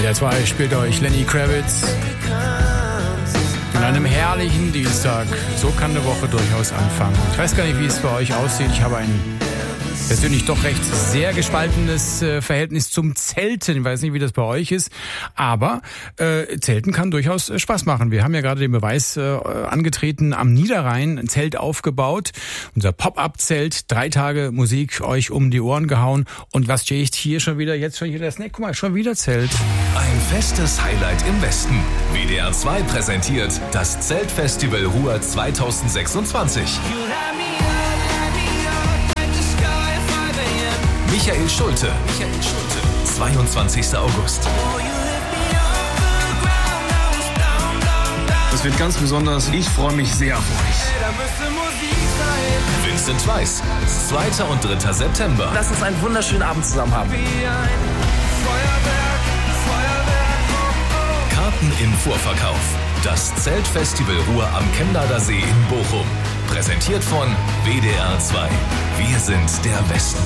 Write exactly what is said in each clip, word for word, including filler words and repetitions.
W D R zwei spielt euch Lenny Kravitz an einem herrlichen Dienstag. So kann eine Woche durchaus anfangen. Ich weiß gar nicht, wie es bei euch aussieht. Ich habe ein persönlich doch recht sehr gespaltenes äh, Verhältnis zum Zelten. Ich weiß nicht, wie das bei euch ist, aber äh, Zelten kann durchaus äh, Spaß machen. Wir haben ja gerade den Beweis äh, angetreten, am Niederrhein ein Zelt aufgebaut. Unser Pop-Up-Zelt, drei Tage Musik euch um die Ohren gehauen. Und was stehe ich hier schon wieder? Jetzt schon wieder das Snack. Guck mal, schon wieder Zelt. Ein festes Highlight im Westen. W D R zwei präsentiert das Zeltfestival Ruhr zwanzig sechsundzwanzig. Michael Schulte. Michael Schulte. zweiundzwanzigster August. Das wird ganz besonders. Ich freue mich sehr auf euch. Vincent Weiss. zweiter und dritter September. Lass uns einen wunderschönen Abend zusammen haben. Karten im Vorverkauf. Das Zeltfestival Ruhr am Chemnader See in Bochum. Präsentiert von W D R zwei. Wir sind der Westen.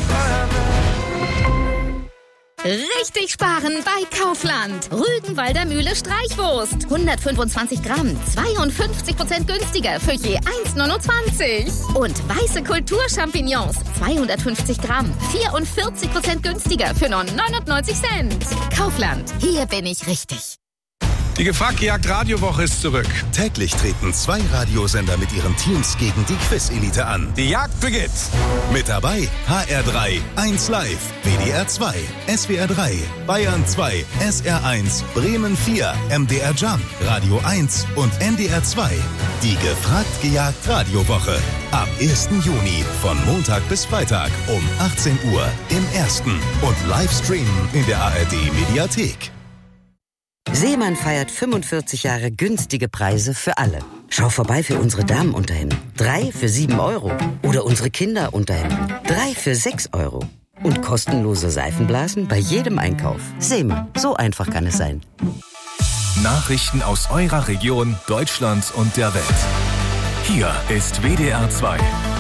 Richtig sparen bei Kaufland. Rügenwalder Mühle Streichwurst. hundertfünfundzwanzig Gramm, zweiundfünfzig Prozent günstiger für je eins neunundzwanzig. Und weiße Kulturchampignons, zweihundertfünfzig Gramm, vierundvierzig Prozent günstiger für nur neunundneunzig Cent. Kaufland, hier bin ich richtig. Die Gefragt-Gejagt Radiowoche ist zurück. Täglich treten zwei Radiosender mit ihren Teams gegen die Quiz-Elite an. Die Jagd beginnt. Mit dabei H R drei, eins Live, W D R zwei, S W R drei, Bayern zwei, S R eins, Bremen vier, M D R Jump, Radio eins und N D R zwei. Die Gefragt-Gejagt Radiowoche. Ab ersten Juni von Montag bis Freitag um achtzehn Uhr im Ersten und Livestreamen in der A R D-Mediathek. Seemann feiert fünfundvierzig Jahre günstige Preise für alle. Schau vorbei für unsere Damenunterhemden. Drei für sieben Euro. Oder unsere Kinderunterhemden. Drei für sechs Euro. Und kostenlose Seifenblasen bei jedem Einkauf. Seemann, so einfach kann es sein. Nachrichten aus eurer Region, Deutschland und der Welt. Hier ist W D R zwei.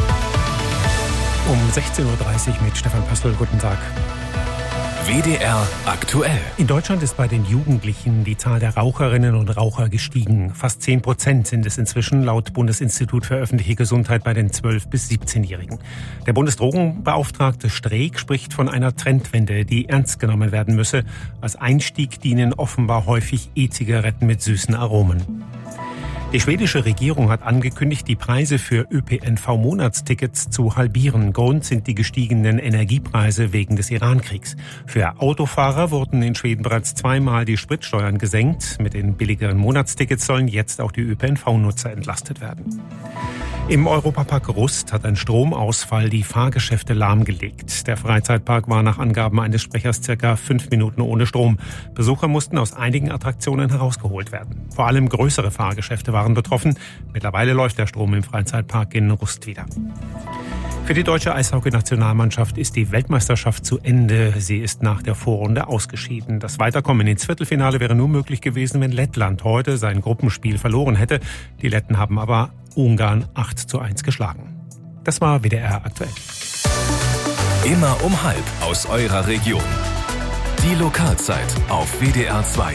Um sechzehn Uhr dreißig mit Stefan Pössl. Guten Tag. W D R aktuell. In Deutschland ist bei den Jugendlichen die Zahl der Raucherinnen und Raucher gestiegen. Fast zehn Prozent sind es inzwischen laut Bundesinstitut für öffentliche Gesundheit bei den zwölf- bis siebzehnjährigen. Der Bundesdrogenbeauftragte Streeck spricht von einer Trendwende, die ernst genommen werden müsse. Als Einstieg dienen offenbar häufig E-Zigaretten mit süßen Aromen. Die schwedische Regierung hat angekündigt, die Preise für Ö P N V-Monatstickets zu halbieren. Grund sind die gestiegenen Energiepreise wegen des Iran-Kriegs. Für Autofahrer wurden in Schweden bereits zweimal die Spritsteuern gesenkt. Mit den billigeren Monatstickets sollen jetzt auch die Ö P N V-Nutzer entlastet werden. Im Europapark Rust hat ein Stromausfall die Fahrgeschäfte lahmgelegt. Der Freizeitpark war nach Angaben eines Sprechers circa fünf Minuten ohne Strom. Besucher mussten aus einigen Attraktionen herausgeholt werden. Vor allem größere Fahrgeschäfte waren betroffen. Mittlerweile läuft der Strom im Freizeitpark in Rust wieder. Für die deutsche Eishockey-Nationalmannschaft ist die Weltmeisterschaft zu Ende. Sie ist nach der Vorrunde ausgeschieden. Das Weiterkommen ins Viertelfinale wäre nur möglich gewesen, wenn Lettland heute sein Gruppenspiel verloren hätte. Die Letten haben aber Ungarn acht zu eins geschlagen. Das war W D R aktuell. Immer um halb aus eurer Region. Die Lokalzeit auf W D R zwei.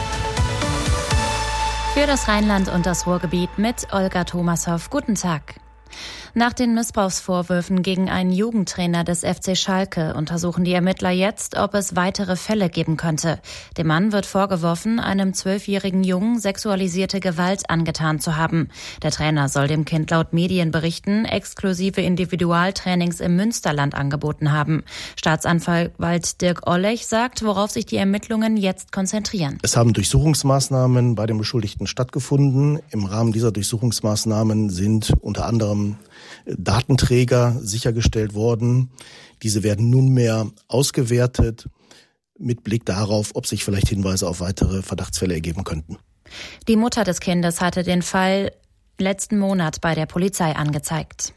Für das Rheinland und das Ruhrgebiet mit Olga Thomashoff. Guten Tag. Nach den Missbrauchsvorwürfen gegen einen Jugendtrainer des F C Schalke untersuchen die Ermittler jetzt, ob es weitere Fälle geben könnte. Dem Mann wird vorgeworfen, einem zwölfjährigen Jungen sexualisierte Gewalt angetan zu haben. Der Trainer soll dem Kind laut Medienberichten exklusive Individualtrainings im Münsterland angeboten haben. Staatsanwalt Dirk Ollech sagt, worauf sich die Ermittlungen jetzt konzentrieren. Es haben Durchsuchungsmaßnahmen bei den Beschuldigten stattgefunden. Im Rahmen dieser Durchsuchungsmaßnahmen sind unter anderem Datenträger sichergestellt worden. Diese werden nunmehr ausgewertet mit Blick darauf, ob sich vielleicht Hinweise auf weitere Verdachtsfälle ergeben könnten. Die Mutter des Kindes hatte den Fall letzten Monat bei der Polizei angezeigt.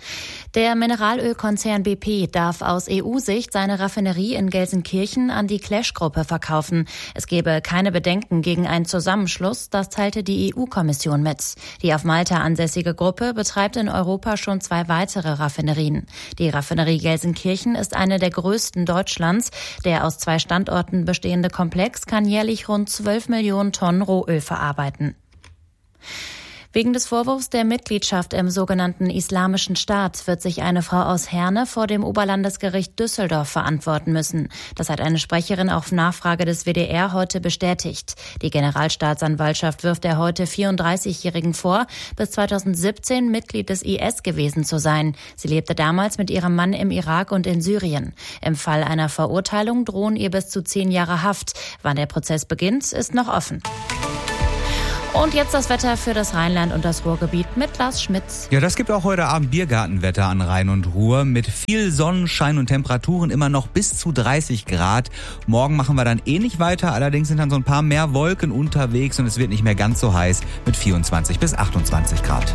Der Mineralölkonzern B P darf aus E U-Sicht seine Raffinerie in Gelsenkirchen an die Clash-Gruppe verkaufen. Es gebe keine Bedenken gegen einen Zusammenschluss, das teilte die E U-Kommission mit. Die auf Malta ansässige Gruppe betreibt in Europa schon zwei weitere Raffinerien. Die Raffinerie Gelsenkirchen ist eine der größten Deutschlands. Der aus zwei Standorten bestehende Komplex kann jährlich rund zwölf Millionen Tonnen Rohöl verarbeiten. Wegen des Vorwurfs der Mitgliedschaft im sogenannten Islamischen Staat wird sich eine Frau aus Herne vor dem Oberlandesgericht Düsseldorf verantworten müssen. Das hat eine Sprecherin auf Nachfrage des W D R heute bestätigt. Die Generalstaatsanwaltschaft wirft der heute vierunddreißigjährigen vor, bis zweitausendsiebzehn Mitglied des I S gewesen zu sein. Sie lebte damals mit ihrem Mann im Irak und in Syrien. Im Fall einer Verurteilung drohen ihr bis zu zehn Jahre Haft. Wann der Prozess beginnt, ist noch offen. Und jetzt das Wetter für das Rheinland und das Ruhrgebiet mit Lars Schmitz. Ja, das gibt auch heute Abend Biergartenwetter an Rhein und Ruhr mit viel Sonnenschein und Temperaturen immer noch bis zu dreißig Grad. Morgen machen wir dann ähnlich weiter, allerdings sind dann so ein paar mehr Wolken unterwegs und es wird nicht mehr ganz so heiß mit vierundzwanzig bis achtundzwanzig Grad.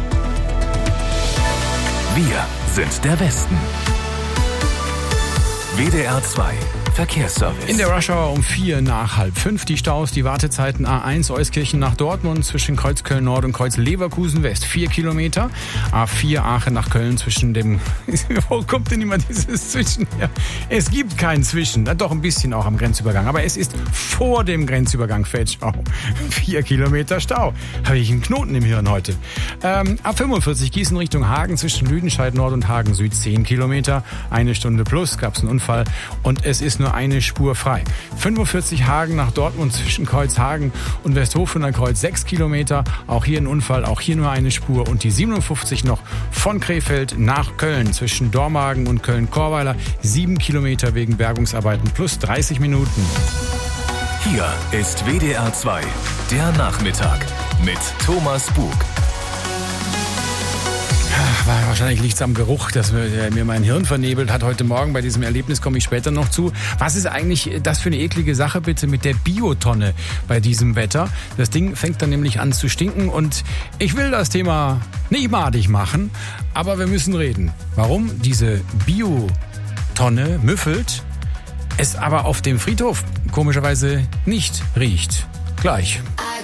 Wir sind der Westen. W D R zwei Verkehrsservice. In der Rush-Hour um vier nach halb fünf die Staus, die Wartezeiten A eins Euskirchen nach Dortmund zwischen Kreuz Köln-Nord und Kreuz Leverkusen-West vier Kilometer. A vier Aachen nach Köln zwischen dem... Wo kommt denn immer dieses Zwischen her? Es gibt kein Zwischen, doch ein bisschen auch am Grenzübergang, aber es ist vor dem Grenzübergang Feldschau. vier Kilometer Stau. Habe ich einen Knoten im Hirn heute. Ähm, A fünfundvierzig Gießen Richtung Hagen zwischen Lüdenscheid Nord und Hagen Süd zehn Kilometer. Eine Stunde plus, gab es einen Unfall und es ist nur eine Spur frei. fünfundvierzig Hagen nach Dortmund zwischen Kreuzhagen und Westhofen an Kreuz sechs Kilometer. Auch hier ein Unfall, auch hier nur eine Spur. Und die siebenundfünfzig noch von Krefeld nach Köln zwischen Dormagen und Köln-Korweiler. sieben Kilometer wegen Bergungsarbeiten plus dreißig Minuten. Hier ist W D R zwei, der Nachmittag mit Thomas Bug. Wahrscheinlich liegt es am Geruch, dass mir mein Hirn vernebelt hat heute Morgen. Bei diesem Erlebnis komme ich später noch zu. Was ist eigentlich das für eine eklige Sache bitte mit der Biotonne bei diesem Wetter? Das Ding fängt dann nämlich an zu stinken und ich will das Thema nicht madig machen, aber wir müssen reden. Warum diese Biotonne müffelt, es aber auf dem Friedhof komischerweise nicht riecht. Gleich. I